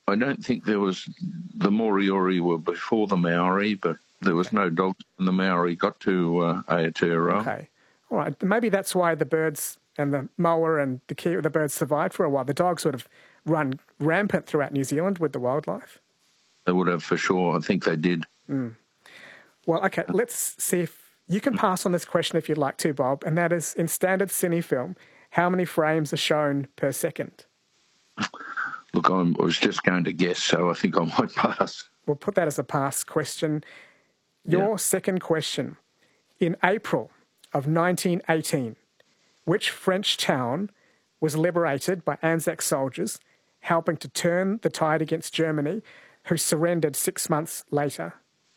I don't think there was, the Moriori were before the Maori, but there was no dogs when the Maori got to Aotearoa. Okay. All right. Maybe that's why the birds and the moa and the birds survived for a while. The dogs would have run rampant throughout New Zealand with the wildlife. They would have for sure. I think they did. Well, okay, let's see if you can pass on this question if you'd like to, Bob, and that is, in standard cine film, how many frames are shown per second? Look, I was just going to guess, so I think I might pass. We'll put that as a pass question. Your second question. In April of 1918, which French town was liberated by Anzac soldiers, helping to turn the tide against Germany, who surrendered 6 months later?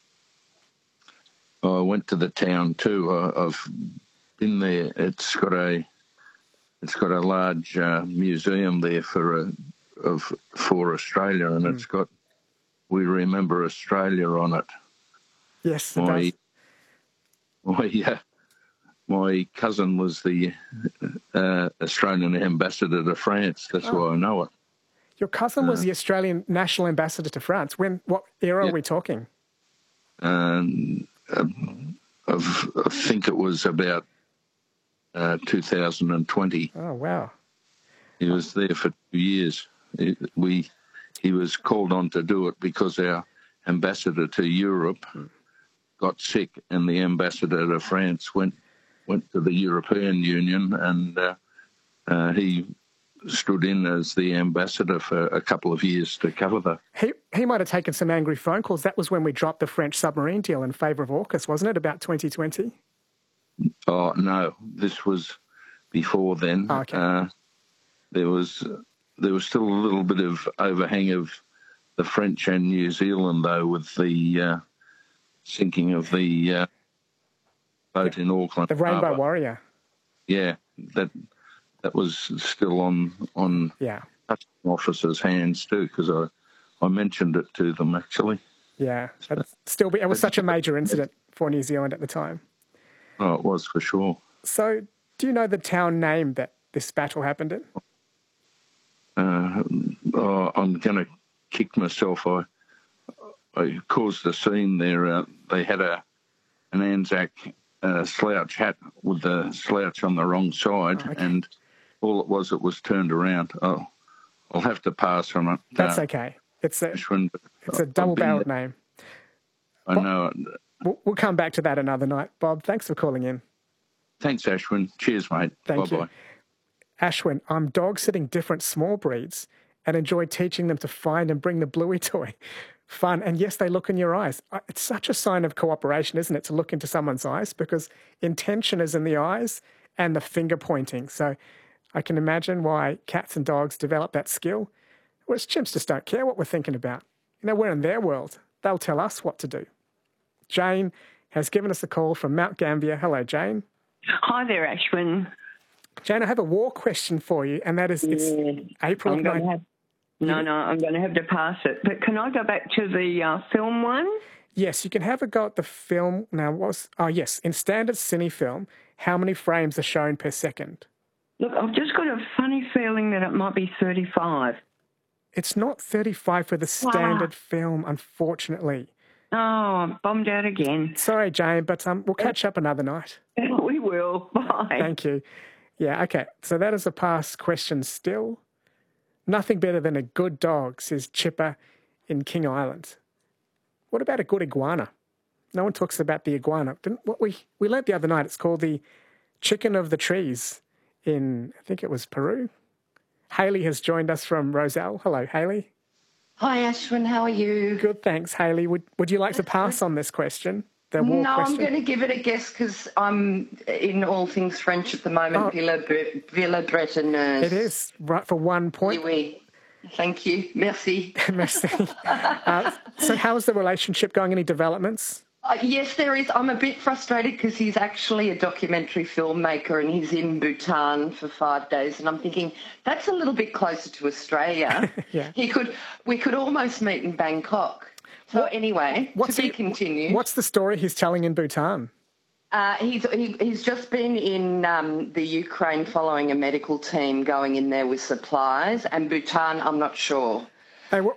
I went to the town too. I've been there. It's got a large museum there for Australia, and it's got "We Remember Australia" on it. Yes, it does. My cousin was the Australian ambassador to France. That's why I know it. Your cousin was the Australian national ambassador to France. What era are we talking? I think it was about 2020. Oh, wow. He was there for 2 years. He was called on to do it because our ambassador to Europe got sick, and the ambassador to France went to the European Union, and he stood in as the ambassador for a couple of years to cover that. He might have taken some angry phone calls. That was when we dropped the French submarine deal in favour of AUKUS, wasn't it, about 2020? Oh, no, this was before then. Oh, okay. There was still a little bit of overhang of the French and New Zealand, though, with the sinking of the boat in Auckland. The Rainbow Warrior. Yeah, that was still on custom officers' hands too, because I mentioned it to them actually. Yeah, it was such a major incident for New Zealand at the time. Oh, it was for sure. So, do you know the town name that this battle happened in? I'm going to kick myself. I caused a scene there. They had an Anzac slouch hat with the slouch on the wrong side, and all it was turned around. Oh, I'll have to pass on it. That's okay. It's a double-barreled name. I know. We'll come back to that another night. Bob, thanks for calling in. Thanks, Ashwin. Cheers, mate. Thank you. Ashwin, I'm dog-sitting different small breeds and enjoy teaching them to find and bring the Bluey toy. Fun. And yes, they look in your eyes. It's such a sign of cooperation, isn't it, to look into someone's eyes, because intention is in the eyes and the finger pointing. So I can imagine why cats and dogs develop that skill. Whereas chimps just don't care what we're thinking about. We're in their world. They'll tell us what to do. Jane has given us a call from Mount Gambier. Hello, Jane. Hi there, Ashwin. Jane, I have a war question for you, and that is it's April of 9. I'm going to have to pass it. But can I go back to the film one? Yes, you can have a go at the film. Now, yes, in standard cine film, how many frames are shown per second? Look, I've just got a funny feeling that it might be 35. It's not 35 for the standard film, unfortunately. Oh, I'm bummed out again. Sorry, Jane, but we'll catch up another night. We will. Bye. Thank you. Yeah, okay. So that is a past question still. Nothing better than a good dog, says Chipper in King Island. What about a good iguana? No one talks about the iguana. What we learnt the other night, it's called the chicken of the trees in, I think it was Peru. Hayley has joined us from Roselle. Hello, Hayley. Hi, Ashwin. How are you? Good, thanks, Hayley. Would you like to pass on this question? No, I'm going to give it a guess because I'm in all things French at the moment. Villa Bretonneuse. It is, right, for 1 point. Oui. Thank you. Merci. Merci. So how is the relationship going? Any developments? Yes, there is. I'm a bit frustrated because he's actually a documentary filmmaker and he's in Bhutan for 5 days. And I'm thinking, that's a little bit closer to Australia. Yeah. We could almost meet in Bangkok. So anyway, to be continued. What's the story he's telling in Bhutan? He's just been in the Ukraine following a medical team going in there with supplies, and Bhutan, I'm not sure. Hey,